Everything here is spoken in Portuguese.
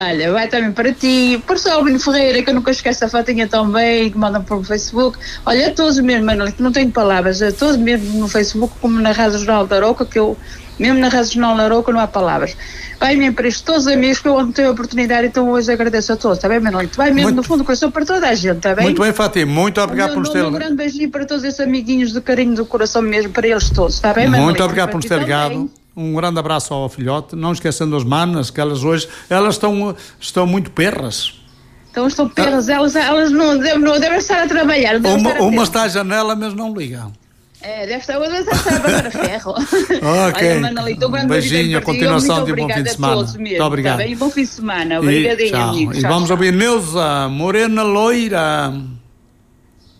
Olha, vai também para ti, para o Salvino Ferreira, que eu nunca esqueço a fotinha tão bem, que mandam para o Facebook. Olha, a todos mesmo, Manolito, não tenho palavras, a todos mesmo no Facebook, como na Rádio Jornal da Arouca, que eu, mesmo na Rádio Jornal da Arouca, não há palavras. Vai mesmo para estes todos os amigos que eu ontem tive a oportunidade, então hoje agradeço a todos, está bem, Manolito? Vai mesmo no fundo do coração para toda a gente, está bem? Muito bem, Fátima, muito obrigado por nos ter... Um grande beijinho para todos esses amiguinhos do carinho do coração mesmo, para eles todos, está bem, Manolito? Muito obrigado por nos ter ligado. Um grande abraço ao filhote, não esquecendo as manas, que elas hoje, elas estão muito perras. Então estão perras, elas não devem estar a trabalhar. Uma está à janela, mas não ligam. Deve estar a bater ferro. Ok. Olha, Manolito, um grande beijinho, a continuação de um bom fim de semana. Muito obrigado. Tá bem? Bom fim de semana. Obrigadinho, amigo. E vamos ouvir Neuza, Morena Loira.